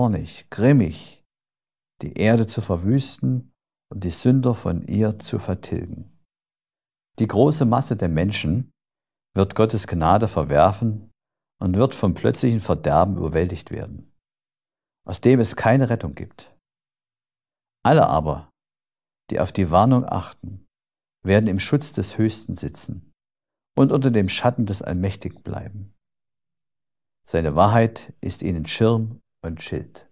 zornig, grimmig, die Erde zu verwüsten und die Sünder von ihr zu vertilgen. Die große Masse der Menschen wird Gottes Gnade verwerfen und wird vom plötzlichen Verderben überwältigt werden, aus dem es keine Rettung gibt. Alle aber, die auf die Warnung achten, werden im Schutz des Höchsten sitzen und unter dem Schatten des Allmächtigen bleiben. Seine Wahrheit ist ihnen Schirm und Schild.